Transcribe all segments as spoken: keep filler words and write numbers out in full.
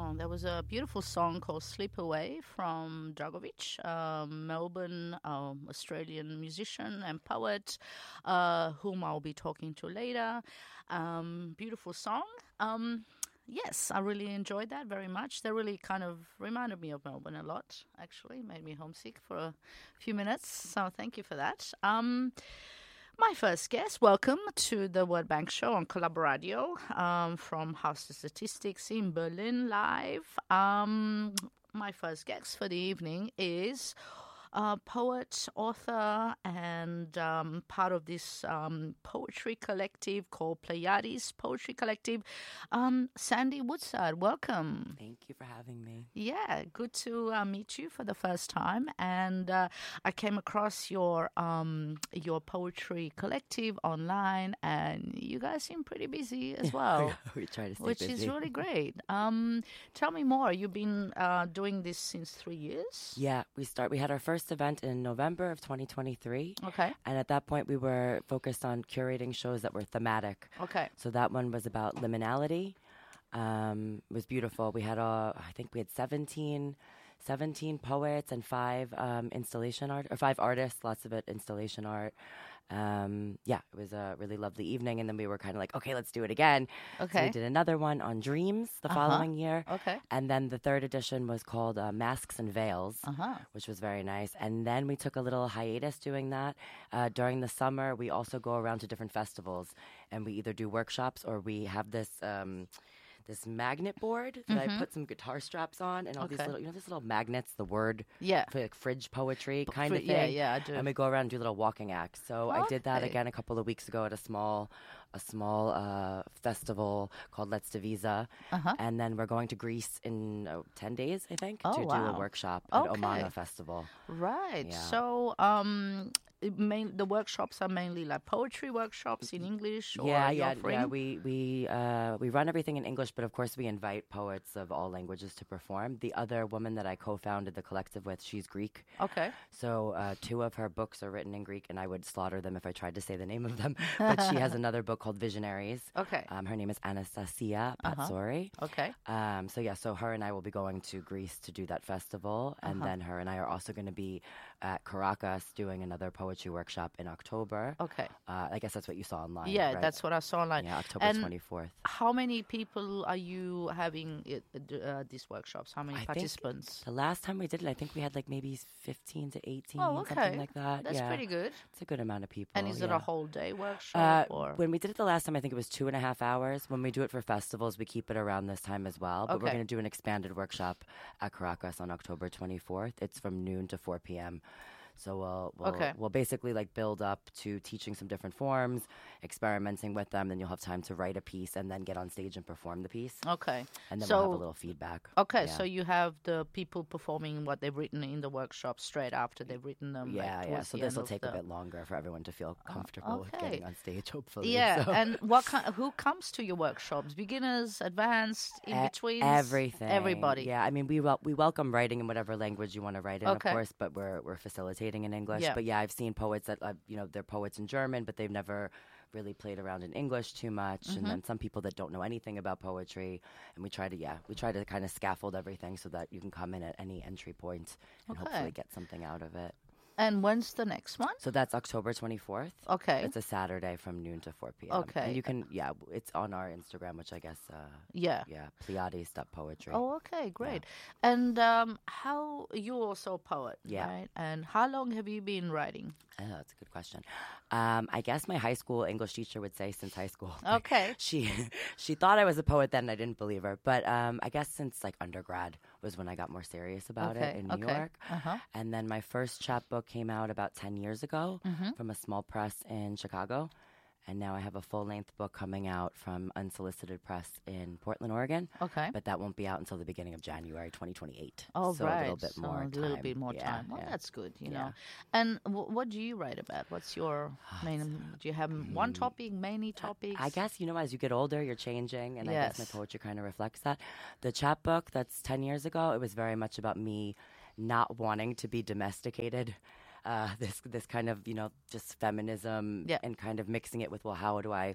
song. There was a beautiful song called Sleep Away from Dragovic, um, Melbourne, um, Australian musician and poet, uh, whom I'll be talking to later. Um, beautiful song. Um, yes, I really enjoyed that very much. They really kind of reminded me of Melbourne a lot, actually. Made me homesick for a few minutes. So thank you for that. Um, My first guest, welcome to the World Bank Show on Collaboradio um, from House of Statistics in Berlin live. Um, my first guest for the evening is a poet, author, and um, part of this um, poetry collective called Pleiades Poetry Collective, um, Sandy Woodside. Welcome. Thank you for having me. Yeah, good to uh, meet you for the first time. And uh, I came across your um, your poetry collective online, and you guys seem pretty busy as well, we try to stay which busy. is really great. Um, tell me more. You've been uh, doing this since three years? Yeah, we start. We had our first event in November of twenty twenty-three. Okay. And at that point, we were focused on curating shows that were thematic. Okay. So that one was about liminality. Um, it was beautiful. We had, uh, I think we had seventeen, seventeen poets and five um, installation art, or five artists, lots of it installation art. Um, yeah, it was a really lovely evening. And then we were kind of like, okay, let's do it again. Okay. So we did another one on dreams the Uh-huh. following year. Okay. And then the third edition was called uh, Masks and Veils, Uh-huh. which was very nice. And then we took a little hiatus doing that. Uh, during the summer, we also go around to different festivals, and we either do workshops or we have this um, this magnet board that I put some guitar straps on, and all these Okay. little, you know, these little magnets, the word Yeah. for like fridge poetry kind Fri- of yeah, thing. yeah, I do. And we go around and do little walking acts. So I did that Okay. again a couple of weeks ago at a small a small uh, festival called Let's Divisa. Uh-huh. And then we're going to Greece in uh, ten days, I think, Oh, to do wow. a workshop at Okay. Omana Festival. Right. Yeah. So, um, it main, the workshops are mainly like poetry workshops in English, or Yeah, are you yeah, offering? yeah. We we uh, we run everything in English, but of course we invite poets of all languages to perform. The other woman that I co-founded the collective with, she's Greek, Okay. so uh, two of her books are written in Greek, and I would slaughter them if I tried to say the name of them. But she has another book called Visionaries. Okay. Um, her name is Anastasia Patsori. Okay. Um, so yeah, so her and I will be going to Greece to do that festival, and Uh-huh. then her and I are also going to be at Caracas doing another poetry workshop in October. Okay. Uh, I guess that's what you saw online. Yeah, right? that's what I saw online. Yeah, October And twenty-fourth. how many people are you having at uh, these workshops? How many I think participants? The last time we did it, I think we had like maybe fifteen to eighteen, Oh, okay. something like that. That's yeah. pretty good. It's a good amount of people. And is it yeah. a whole day workshop Uh, or? when we did it the last time, I think it was two and a half hours. When we do it for festivals, we keep it around this time as well. But we're Okay. going to do an expanded workshop at Caracas on October twenty-fourth. It's from noon to four p.m. So we'll we'll, Okay. we'll basically like build up to teaching some different forms, experimenting with them. Then you'll have time to write a piece and then get on stage and perform the piece. Okay. And then so, we'll have a little feedback. Okay, Yeah. so you have the people performing what they've written in the workshop straight after they've written them. like, Yeah, yeah. towards So the this end will of take the- a bit longer for everyone to feel comfortable with okay. getting on stage, hopefully. Yeah, So- and what kind? Who comes to your workshops? Beginners, advanced, in E- between? Everything. Everybody. Yeah, I mean, we wel- we welcome writing in whatever language you want to write in, Okay. of course, but we're we're facilitating in English. Yeah. But yeah, I've seen poets that, uh, you know, they're poets in German, but they've never really played around in English too much. Mm-hmm. And then some people that don't know anything about poetry. And we try to, yeah, we try to kind of scaffold everything so that you can come in at any entry point and Okay. hopefully get something out of it. And when's the next one? So that's October twenty-fourth. Okay. It's a Saturday from noon to four p.m. Okay. And you can, yeah, it's on our Instagram, which I guess, uh, Yeah. yeah, Pleiades.poetry. Oh, okay, great. And um, how you're also a poet, Yeah. right? And how long have you been writing? Oh, that's a good question. Um, I guess my high school English teacher would say since high school. Okay. she she thought I was a poet then, and I didn't believe her. But um, I guess since like undergrad was when I got more serious about Okay, it in New okay. York. Uh-huh. And then my first chapbook came out about ten years ago Mm-hmm. from a small press in Chicago. And now I have a full-length book coming out from Unsolicited Press in Portland, Oregon. Okay. But that won't be out until the beginning of January twenty twenty-eight. Oh, so right. a little bit so more a time. little bit more Yeah, time. Well, yeah. that's good, you Yeah. know. And w- what do you write about? What's your main? Do you have one topic, many topics? I guess, you know, as you get older, you're changing, and I guess my Yes. poetry kind of reflects that. The chapbook that's ten years ago, it was very much about me not wanting to be domesticated. Uh, this this kind of, you know, just feminism Yeah. and kind of mixing it with, well, how do I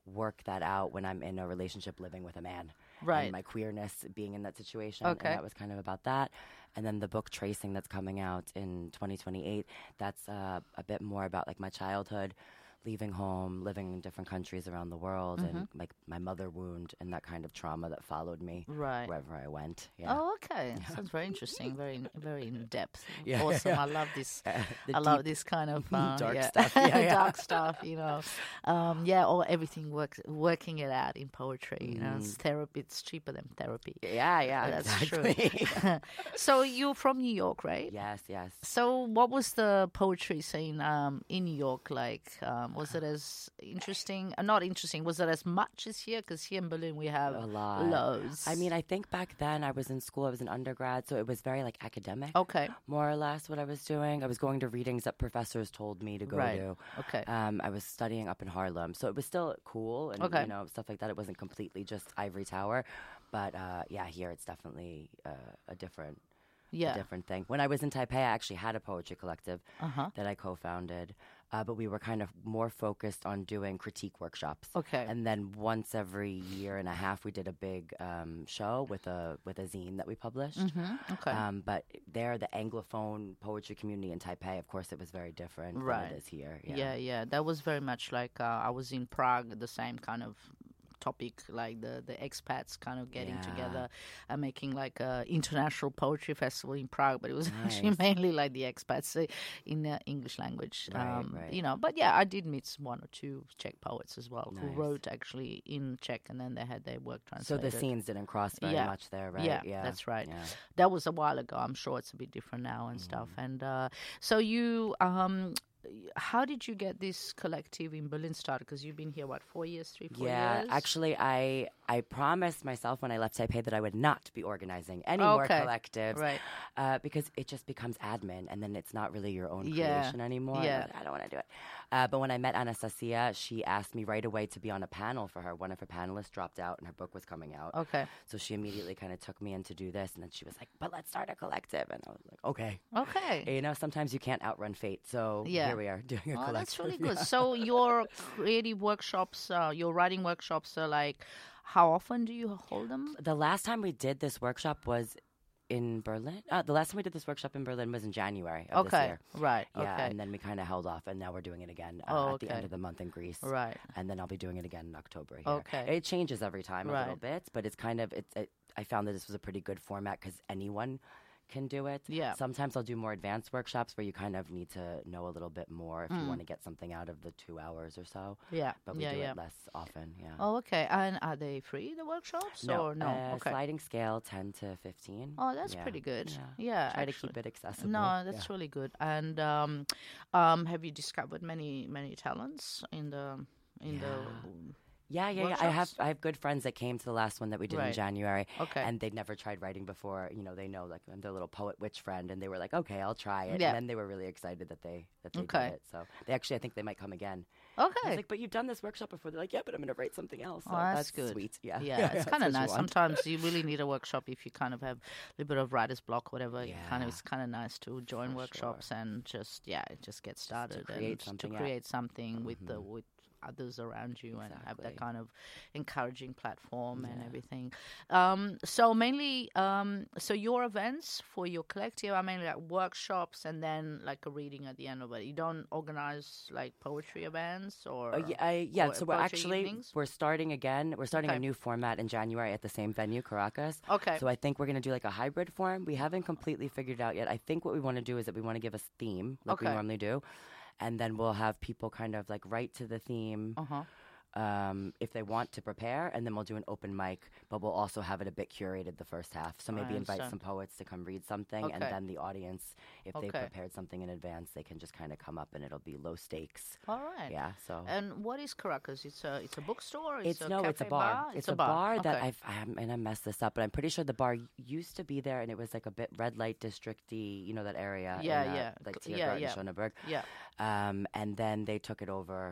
work that out when I'm in a relationship living with a man. Right. And my queerness being in that situation. Okay. And that was kind of about that. And then the book Tracing that's coming out in twenty twenty-eight, that's uh, a bit more about like my childhood, leaving home, living in different countries around the world, Mm-hmm. and like my mother wound and that kind of trauma that followed me Right. wherever I went. Yeah. Oh, okay. Sounds very interesting. Very, very in depth. Yeah, Awesome. yeah. I love this. Uh, the I love deep- this kind of uh, dark yeah. stuff. Yeah, yeah. dark stuff. You know, um, yeah, or everything works, working it out in poetry. You know, it's therapy. It's cheaper than therapy. Yeah, yeah, That's exactly. true. So you're from New York, right? Yes, yes. So what was the poetry scene um, in New York like? Um, was it as interesting? Uh, not interesting. Was it as much as here? Because here in Berlin we have A lot. loads. I mean, I think back then I was in school, I was an undergrad, so it was very like academic, okay, more or less what I was doing. I was going to readings that professors told me to go Right. to. okay, Um, I was studying up in Harlem, so it was still cool and Okay. you know stuff like that. It wasn't completely just ivory tower, but uh, yeah, here it's definitely uh, a different, a yeah, different thing. When I was in Taipei, I actually had a poetry collective uh huh, that I co-founded, uh, but we were kind of more focused on doing critique workshops. okay, And then once every year and a half, we did a big um, show with a with a zine that we published. hmm okay, Um, but there, the Anglophone poetry community in Taipei, of course, it was very different Right. than it is here. yeah. yeah, That was very much like uh, I was in Prague. The same kind of topic, like the the expats kind of getting Yeah. together and making like a international poetry festival in Prague, but it was actually Nice. mainly like the expats uh, in the English language, Right, um, right. you know. But yeah, I did meet one or two Czech poets as well who Nice. wrote actually in Czech, and then they had their work So translated. the scenes didn't cross very Yeah. much there, right? Yeah, that's right. Yeah. That was a while ago. I'm sure it's a bit different now and stuff. And uh, so you, um, how did you get this collective in Berlin started? Because you've been here, what, four years, three, four Yeah, years? actually, I I promised myself when I left Taipei that I would not be organizing any more Okay. collectives, Right. uh, because it just becomes admin, and then it's not really your own Yeah, creation anymore. yeah. I don't want to do it. Uh, but when I met Anastasia, she asked me right away to be on a panel for her. One of her panelists dropped out, and her book was coming out. Okay. So she immediately kind of took me in to do this, and then she was like, "But let's start a collective," and I was like, "Okay." Okay. You know, sometimes you can't outrun fate, so Yeah. here we are doing a Oh, collective. that's really good. Yeah. So your creative workshops, uh, your writing workshops are like, how often do you hold them? The last time we did this workshop was in Berlin. Uh, the last time we did this workshop in Berlin was in January of this Okay. year. Right. Yeah, Okay. and then we kind of held off, and now we're doing it again uh, Oh, at the okay. end of the month in Greece. Right. And then I'll be doing it again in October here. Okay. It changes every time a little Right. bit, but it's kind of, it's. It, I found that this was a pretty good format because anyone can do it. Yeah. Sometimes I'll do more advanced workshops where you kind of need to know a little bit more if you want to get something out of the two hours or so. Yeah. But we Mm. yeah, do yeah. it less often, yeah. Oh, okay. And are they free, the workshops? no, Or no? uh, okay. sliding scale ten to fifteen. Oh, that's Yeah, pretty good. Yeah. Yeah. Try to actually. keep it accessible. No, that's yeah. really good. And um, um, have you discovered many many talents in the in the? Yeah, yeah, yeah. I have workshops? I have good friends that came to the last one that we did in Right. January. Okay. And they'd never tried writing before. You know, they know like I'm their little poet witch friend, and they were like, "Okay, I'll try it." Yeah. And then they were really excited that they that they Okay. did it. So they actually, I think they might come again. I was Okay. like, "But you've done this workshop before." They're like, "Yeah, but I'm going to write something else." So Oh, that's good. sweet. Yeah, Yeah, it's that's kind of what you nice. want. Sometimes you really need a workshop if you kind of have a little bit of writer's block, whatever. You kind of Yeah. it's kind of nice to join For workshops and just yeah, just get started create and something, to yeah. create something with the with others around you and have that Exactly. kind of encouraging platform and Yeah. everything. Um, so mainly, um, so your events for your collective are mainly like workshops and then like a reading at the end of it. You don't organize like poetry events or Uh, yeah, I, yeah. or So we're poetry actually evenings? we're starting again. We're starting Okay. a new format in January at the same venue, Caracas. Okay. So I think we're going to do like a hybrid form. We haven't completely figured it out yet. I think what we want to do is that we want to give a theme like we Okay. normally do, and then we'll have people kind of like write to the theme. Uh huh. Um, if they want to prepare, and then we'll do an open mic, but we'll also have it a bit curated the first half. So I maybe invite understand. some poets to come read something, and Okay. then the audience, if they Okay. prepared something in advance, they can just kind of come up, and it'll be low stakes. All right. Yeah. So And what is Caracas? It's a it's a bookstore. It's a no, it's a cafe bar. It's, a bar, that Okay. I've I haven't, and I messed this up, but I'm pretty sure the bar used to be there, and it was like a bit red light districty, you know that area. Yeah, in, uh, yeah. like C- Tiergarten, yeah, yeah. Schöneberg. Yeah. Um, and then they took it over,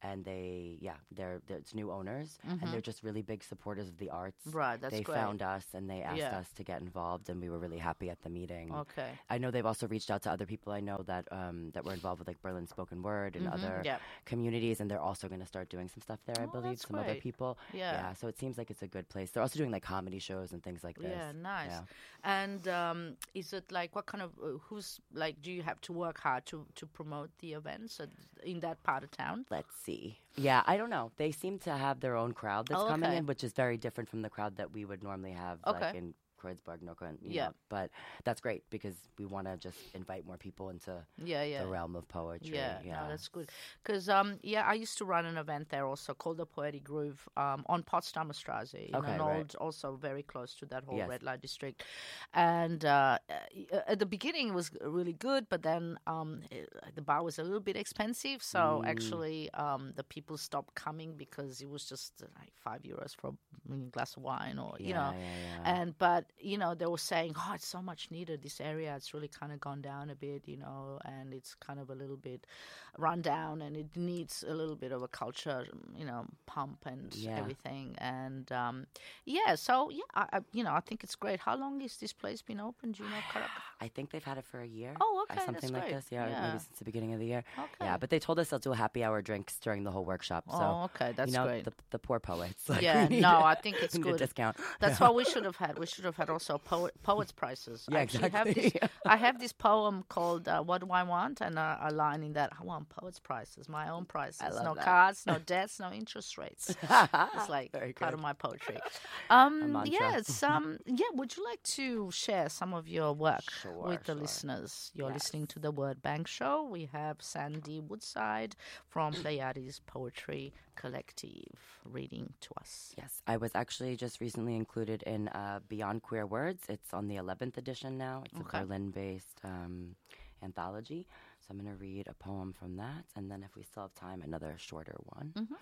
and they, yeah, they're, they're it's new owners, Mhm. and they're just really big supporters of the arts. Right, that's they great. found us, and they asked Yeah. us to get involved, and we were really happy at the meeting. Okay. I know they've also reached out to other people I know that um, that were involved with like Berlin Spoken Word and Mhm, other yep. communities, and they're also going to start doing some stuff there, I Oh, believe, that's some other great. people. Yeah. So it seems like it's a good place. They're also doing like comedy shows and things like this. Yeah, nice. Yeah. And um, is it like what kind of uh, who's like? Do you have to work hard to to promote the events at, in that part of town? Let's see. Yeah, I don't know. They seem to have their own crowd that's Oh, coming okay. in, which is very different from the crowd that we would normally have, Okay. like in Kreuzberg, Neukölln. you Yeah. know. But that's great because we want to just invite more people into Yeah, yeah. the realm of poetry. Yeah, yeah. no, that's good. Because um, yeah, I used to run an event there also called the Poetic Groove um, on Potsdamer Straße, in Okay, an right. old, also very close to that whole Yes. red light district. And uh, uh, at the beginning it was really good, but then um, it, the bar was a little bit expensive, so Mm. actually um, the people stopped coming because it was just uh, like five euros for a glass of wine, or you Yeah, know. yeah, yeah. And but you know they were saying, oh, it's so much needed. This area, it's really kind of gone down a bit, you know, and it's kind of a little bit run down, and it needs a little bit of a culture, you know, pump and Yeah. everything. And um, yeah, so yeah, I, I, you know, I think it's great. How long has this place been open? Do you know, Karak? I think they've had it for a year. Oh, uh, okay, something that's like great. this. Yeah, Yeah. maybe since the beginning of the year. Okay. Yeah, but they told us they'll do happy hour drinks during the whole workshop. So Oh, okay, that's you know, great. The, the poor poets. Like, Yeah, we need no, a- I think it's we need a good. discount. That's what we should have had. We should have had also poet, poets' prices. Yeah, I actually have exactly. this, I have this poem called uh, "What Do I Want," and uh, a line in that: "I want poets' prices, my own prices, I love no that. cards, no debts, no interest rates." It's like Very part good. of my poetry. Um, mantra. yes. Um, yeah. Would you like to share some of your work Sure, with the sure. listeners? You're Yes. listening to the Word Bank Show. We have Sandy Woodside from Pleiades Poetry Collective reading to us. Yes, I was actually just recently included in uh, Beyond Queer Words. It's on the eleventh edition now. It's Okay. a Berlin-based um, anthology. So I'm going to read a poem from that, and then if we still have time, another shorter one. Mhm.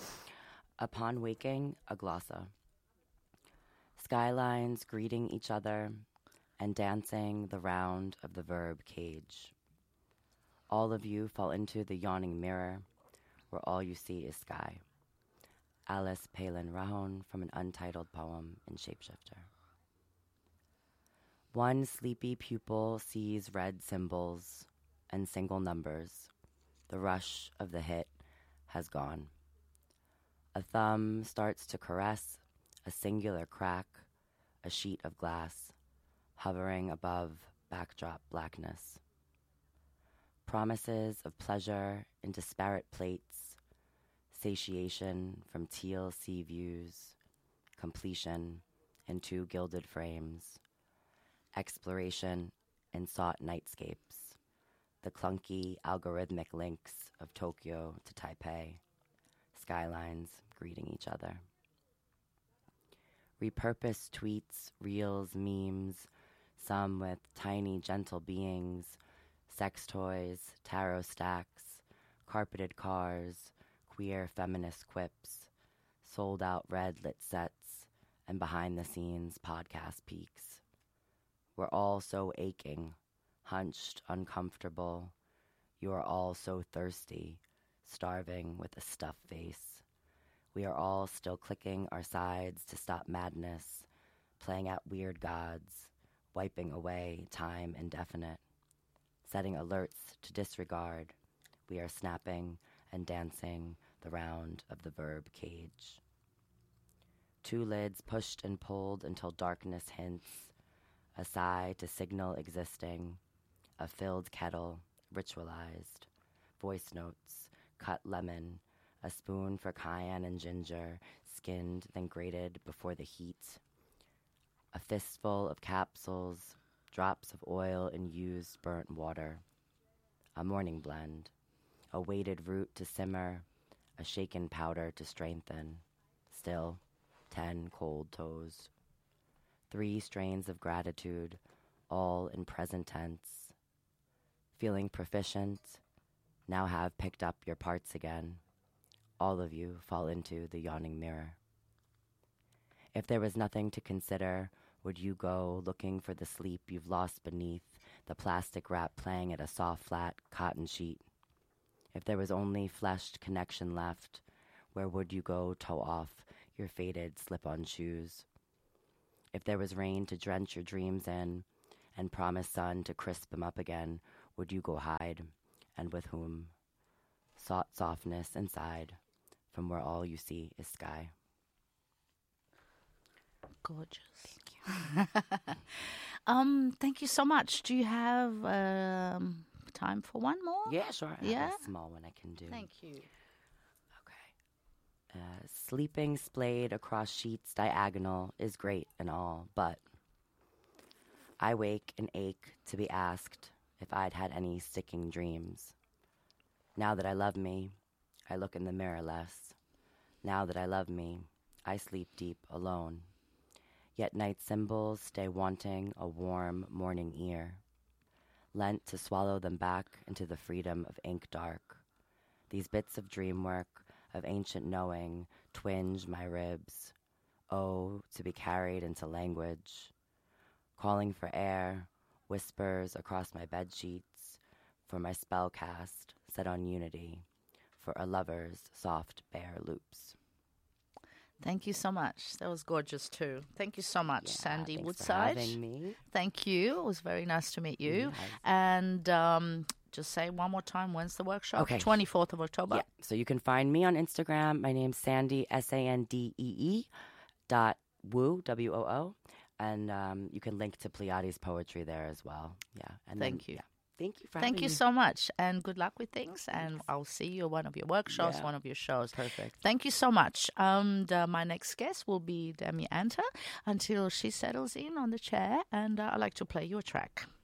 Upon waking, a glossa. Skylines greeting each other and dancing the round of the verb cage. All of you fall into the yawning mirror where all you see is sky. Alice Palin Rahon from an untitled poem in Shapeshifter. One sleepy pupil sees red symbols and single numbers. The rush of the hit has gone. A thumb starts to caress a singular crack, a sheet of glass, hovering above backdrop blackness. Promises of pleasure in disparate plates, satiation from teal sea views, completion in two gilded frames, exploration in sought nightscapes, the clunky algorithmic links of Tokyo to Taipei, skylines greeting each other. Repurposed tweets, reels, memes, some with tiny gentle beings, sex toys, tarot stacks, carpeted cars, queer feminist quips, sold out red lit sets, and behind the scenes podcast peaks. We're all so aching, hunched, uncomfortable. You are all so thirsty, starving with a stuffed face. We are all still clicking our sides to stop madness, playing out weird gods, wiping away time indefinite, setting alerts to disregard. We are snapping and dancing the round of the verb cage. Two lids pushed and pulled until darkness hints, a sigh to signal existing, a filled kettle, ritualized, voice notes, cut lemon, a spoon for cayenne and ginger, skinned then grated before the heat, a fistful of capsules, drops of oil in used burnt water, a morning blend, a weighted root to simmer, a shaken powder to strengthen, still ten cold toes, three strains of gratitude, all in present tense, feeling proficient, now have picked up your parts again. All of you fall into the yawning mirror. If there was nothing to consider, would you go looking for the sleep you've lost beneath the plastic wrap playing at a soft, flat cotton sheet? If there was only fleshed connection left, where would you go toe off your faded slip-on shoes? If there was rain to drench your dreams in and promise sun to crisp them up again, would you go hide? And with whom? Sought softness inside, from where all you see is sky. Gorgeous. Thank you. um, thank you so much. Do you have um, time for one more? Yeah, sure. I Yeah? have a small one I can do. Thank you. Okay. Uh, sleeping splayed across sheets diagonal is great and all, but I wake and ache to be asked if I'd had any sticking dreams. Now that I love me, I look in the mirror less. Now that I love me, I sleep deep alone. Yet night symbols stay wanting a warm morning ear, lent to swallow them back into the freedom of ink dark. These bits of dream work, of ancient knowing, twinge my ribs. Oh, to be carried into language. Calling for air, whispers across my bed sheets, for my spell cast, set on unity, for a lover's soft bare loops. Thank you so much. That was gorgeous too. Thank you so much, Yeah, Sandy thanks Woodside. for having me. Thank you. It was very nice to meet you. Yes. And um, just say one more time, when's the workshop? Okay. twenty-fourth of October. Yeah, so you can find me on Instagram. My name's Sandy, S A N D E E dot Woo, W O O. And um, you can link to Pleiades poetry there as well. Yeah. And Thank then, you. Yeah. Thank you for Thank having you me. so much, and good luck with things. And I'll see you at one of your workshops, Yeah. one of your shows. Perfect. Thank you so much. Um, the, my next guest will be Demi Anta until she settles in on the chair, and uh, I'd like to play you a track.